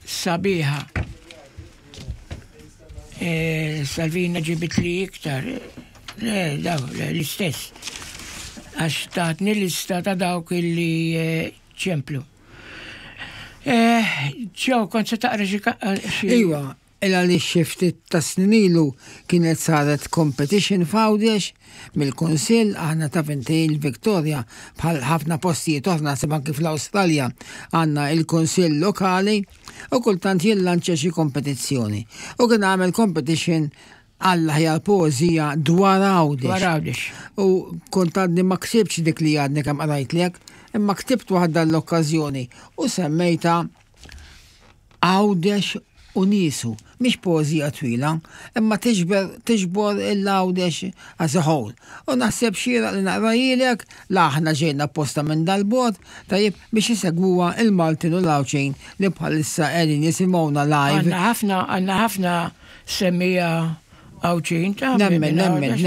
sabiħa. Salvina ġibit li iktar. L-istess. Għax taħtni l-lista ta' dawk illi ċemplu. ċew, kont se taqra Iwa, illa li xiftit ta' sninilu kienet saret competition f'Għawdex mill-Kunsill aħna ta' il-Victoria bħal ħafna postijiet oħra seban kif l-Awstralja għandna il-Kunsill lokali u kultant jillanċa xi kompetizzjoni. U kien għamel competition Alla ħja l-poezija dwar Għawdex. U kont għadni ma ksibx dik li għadni kam għarajtlek, imma ktibt waħda l-okkazjoni u semmejta Għawdex u nisu, mhix poezija twila, imma tiġbor il-Għawdex as a whole. U naħseb xira li naqrajilek, aħna ġejna posta minn dal-bord, tajib biex jisegwuha il-Maltin u l-Għawċin li bħalissa qegħdin jisimgħuna live. Għandna ħafna semmija Għawċin ta' Nemmen.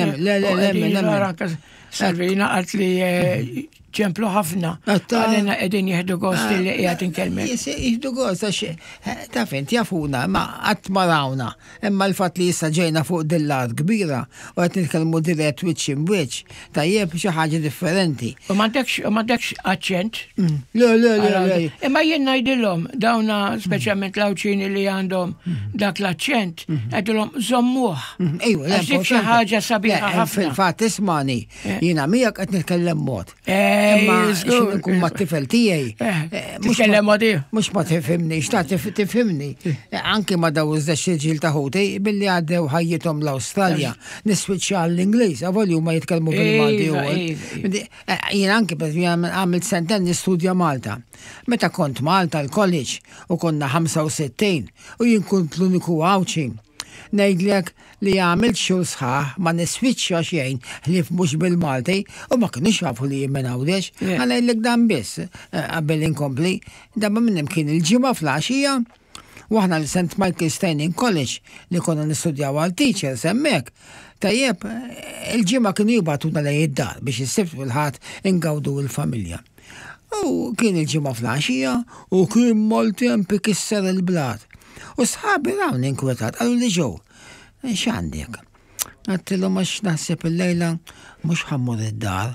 Salvina għalt li ċemplu ħafna. Għalina edin jihdu għost li jgħat inkelmi. Jihdu għost, ta' fint jafuna, ma għat marawna. Imma l-fat li jissa ġejna fuq dillar kbira u għat nitkelmu dirett wiċ imwiċ, ta' jeb xaħġa differenti. U mandekx accent? Le. Imma jenna jdillom, dawna speċjalment l-Għawċini li għandhom dak l-accent, għedillom zommuħ. Għax dik xaħġa sabiħa ħafna. Fil-fat, ismani, jina mijak għat nitkellem mod. Imma nkun ma tifel tijaj. Titkellem modi? Mux ma tifimni, xta tifimni. Anki ma daw iżdax taħuti, billi għaddew ħajjitom l-Australja. Niswitxa l-Inglis, għavolju ma jitkellmu bil-Malti u. Jien anki għamilt senten nistudja Malta. Meta kont Malta l-college u konna 65 u jien kont l-uniku Għawċin. Nejdlek li għamilt xul sħaħ ma niswitxa xejn li mux bil-Malti u ma kienx jafu li jimmen Għawdex. Għanajdlek dan biss, għabbel inkompli, dabba minnem kien il-ġimma fl-għaxija, waħna l-St. Michael Steining College li konna nistudjaw għal-teacher semmek. Tajjeb, il-ġimma kienu jibatuna li jiddar biex jissibt fil-ħat ingawdu il-familja. U kien il-ġimma fl-għaxija u kien mal-tempi kisser il-blad. U sħabi rawn inkwetat, għallu li ġew, x'għandek? Għattilhom għax naħseb il-lejla mhux ħammur id-dar,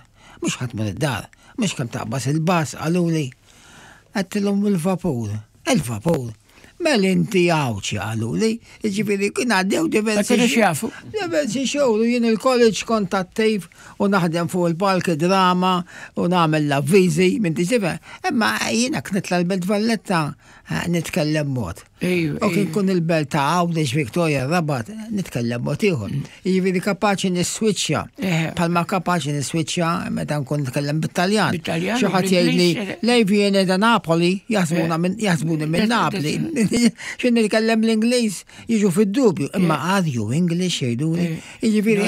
mhux kemm taqbas il-bas għallu li. Għattilhom il-vapur. Mel inti Għawċi għallu li, ġifiri kien għaddew diversi xogħlu jien il-college kont attiv u naħdem fuq il-palk drama u nagħmel l-avviżi minn tiġiba, imma jiena knitla l-Belt Valletta nitkellem mod. U kien kun il-Belt ta' Għawdex Victoria Rabat nitkellem mod ieħor. Jiġifieri kapaċi niswiċċja, bħalma kapaċi niswiċċja meta nkun nitkellem bit-Taljan. Xi ħadd jgħidli lej vieni da Napoli jaħsbuni minn Napoli. Xin nitkellem l-Ingliż jiġu fid-dubju, imma għadju English jgħiduli. Jiġifieri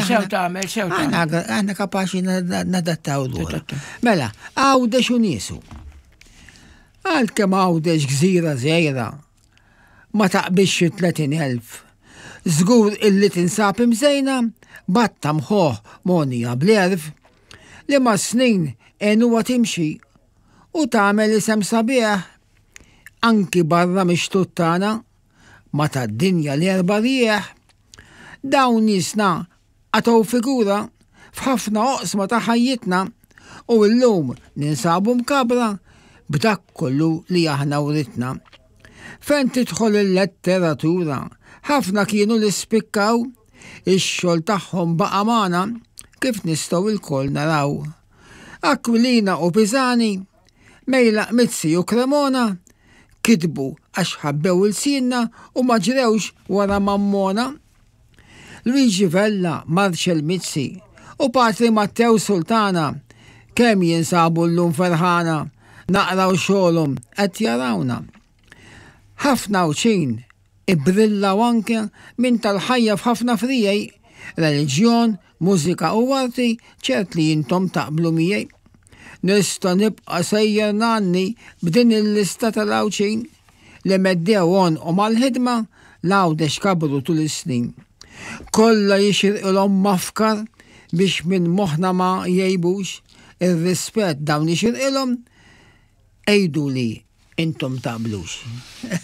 aħna kapaċi nadattaw l-ura. Mela, Għawdex u nisu. Għal-kem Għawdex gżira żgħira ma taqbix 30,000. Żgur illi tinsab imżejna batta mħoħ Monija bl-erf li ma' snin huwa timxi u tagħmel isem sabiħ anki barra mixtuttana ma tad-dinja l-erba' rieħ. Dawn nisna għataw figura f'ħafna oqsma ta' ħajjitna u llum ninsabu mkabra b'dak kollu li aħna uritna. Fejn tidħol il-letteratura, ħafna kienu li spikkaw, ix-xogħol tagħhom baqa' magħna kif nistgħu l-koll naraw. Akwilina u Pisani, Mejla Mizzi u Cremona, kitbu għax ħabbew il-sinna u ma ġrewx wara mammona. Luigi Vella, Marcel Mizzi u Patri Matteo Sultana, kemm jinsabu llum ferħana, naqraw xogħolhom qed jarawna. Ħafna Għawċin ibrillaw anke minn tal-ħajja f'ħafna frijaj, reliġjon, mużika u arti ċert li jintom taqblu miegħi. Nista' nibqa' sejjer nanni b'din il-lista tal-Għawċin li meddew u mal-ħidma l-Għawdex kabru tul is-snin. Kollha jixirqilhom mafkar biex minn moħħna ma jgħibux ir-rispett dawn ixirqilhom ejdu li intom taqblux.